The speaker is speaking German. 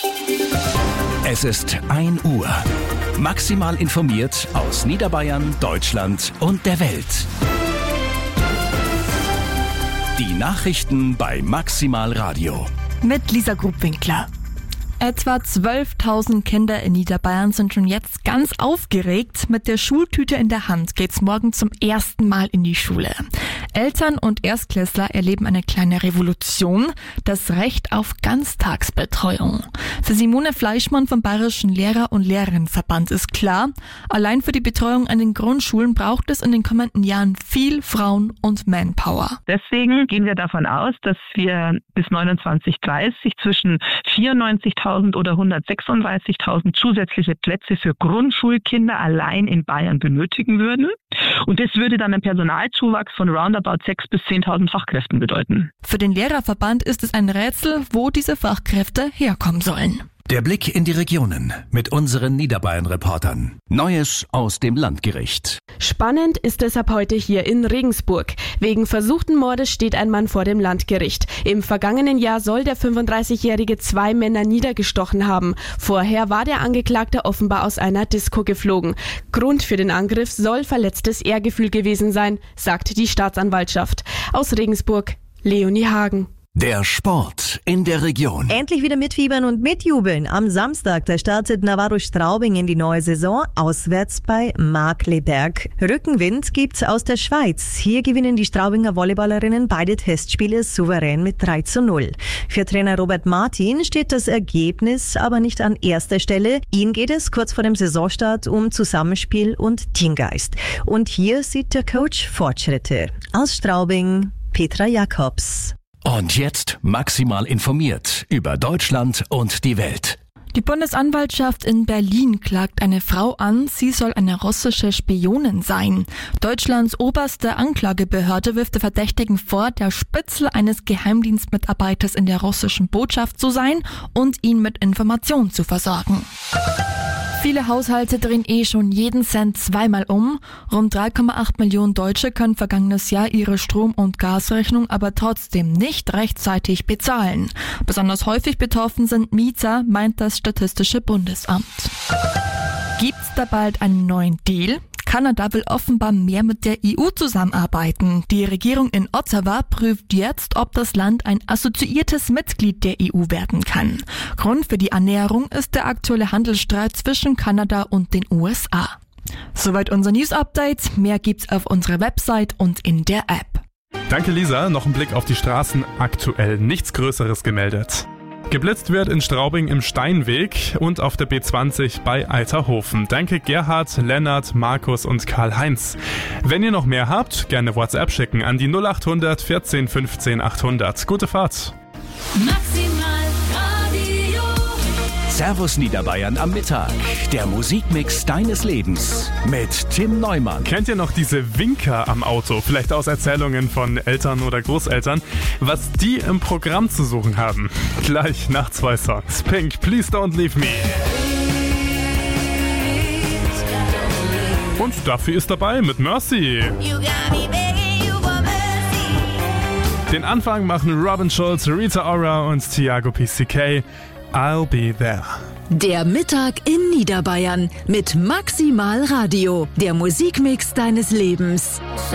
Es ist 1 Uhr. Maximal informiert aus Niederbayern, Deutschland und der Welt. Die Nachrichten bei Maximal Radio. Mit Lisa Grubwinkler. Etwa 12.000 Kinder in Niederbayern sind schon jetzt ganz aufgeregt. Mit der Schultüte in der Hand geht's morgen zum ersten Mal in die Schule. Eltern und Erstklässler erleben eine kleine Revolution, das Recht auf Ganztagsbetreuung. Für Simone Fleischmann vom Bayerischen Lehrer- und Lehrerinnenverband ist klar, allein für die Betreuung an den Grundschulen braucht es in den kommenden Jahren viel Frauen- und Manpower. Deswegen gehen wir davon aus, dass wir bis 29/30 zwischen 94.000 oder 136.000 zusätzliche Plätze für Grundschulkinder allein in Bayern benötigen würden. Und das würde dann einen Personalzuwachs von roundabout 6.000 bis 10.000 Fachkräften bedeuten. Für den Lehrerverband ist es ein Rätsel, wo diese Fachkräfte herkommen sollen. Der Blick in die Regionen mit unseren Niederbayern-Reportern. Neues aus dem Landgericht. Spannend ist es ab heute hier in Regensburg. Wegen versuchten Mordes steht ein Mann vor dem Landgericht. Im vergangenen Jahr soll der 35-Jährige 2 Männer niedergestochen haben. Vorher war der Angeklagte offenbar aus einer Disco geflogen. Grund für den Angriff soll verletztes Ehrgefühl gewesen sein, sagt die Staatsanwaltschaft. Aus Regensburg, Leonie Hagen. Der Sport in der Region. Endlich wieder mitfiebern und mitjubeln. Am Samstag, da startet Navarro Straubing in die neue Saison, auswärts bei Markkleeberg. Rückenwind gibt's aus der Schweiz. Hier gewinnen die Straubinger Volleyballerinnen beide Testspiele souverän mit 3:0. Für Trainer Robert Martin steht das Ergebnis aber nicht an erster Stelle. Ihm geht es kurz vor dem Saisonstart um Zusammenspiel und Teamgeist. Und hier sieht der Coach Fortschritte. Aus Straubing, Petra Jakobs. Und jetzt maximal informiert über Deutschland und die Welt. Die Bundesanwaltschaft in Berlin klagt eine Frau an, sie soll eine russische Spionin sein. Deutschlands oberste Anklagebehörde wirft der Verdächtigen vor, der Spitzel eines Geheimdienstmitarbeiters in der russischen Botschaft zu sein und ihn mit Informationen zu versorgen. Viele Haushalte drehen schon jeden Cent zweimal um. Rund 3,8 Millionen Deutsche können vergangenes Jahr ihre Strom- und Gasrechnung aber trotzdem nicht rechtzeitig bezahlen. Besonders häufig betroffen sind Mieter, meint das Statistische Bundesamt. Gibt's da bald einen neuen Deal? Kanada will offenbar mehr mit der EU zusammenarbeiten. Die Regierung in Ottawa prüft jetzt, ob das Land ein assoziiertes Mitglied der EU werden kann. Grund für die Annäherung ist der aktuelle Handelsstreit zwischen Kanada und den USA. Soweit unser News-Update. Mehr gibt's auf unserer Website und in der App. Danke Lisa, noch ein Blick auf die Straßen. Aktuell nichts Größeres gemeldet. Geblitzt wird in Straubing im Steinweg und auf der B20 bei Alterhofen. Danke Gerhard, Lennart, Markus und Karl-Heinz. Wenn ihr noch mehr habt, gerne WhatsApp schicken an die 0800 14 15 800. Gute Fahrt. Maximal Radio. Servus Niederbayern am Mittag. Der Musikmix deines Lebens mit Tim Neumann. Kennt ihr noch diese Winker am Auto? Vielleicht aus Erzählungen von Eltern oder Großeltern. Was die im Programm zu suchen haben. Gleich nach 2 Songs. Pink, Please Don't Leave Me. Und dafür ist dabei mit Mercy. Den Anfang machen Robin Schulz, Rita Ora und Thiago PCK. I'll be there. Der Mittag in Niederbayern mit Maximal Radio. Der Musikmix deines Lebens.